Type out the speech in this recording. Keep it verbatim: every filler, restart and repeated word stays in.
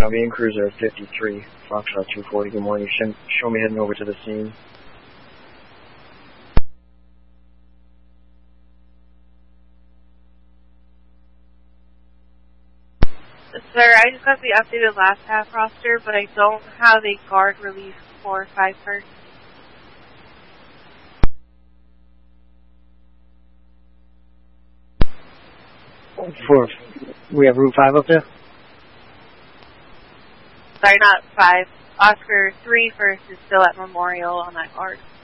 Avian Cruiser fifty-three, Foxtrot two forty, good morning. Show, show me heading over to the scene. Sir, I just got the updated last half roster, but I don't have a guard release for five first. For, we have Route five up there? Sorry, not five. Oscar three first is still at Memorial on that guard.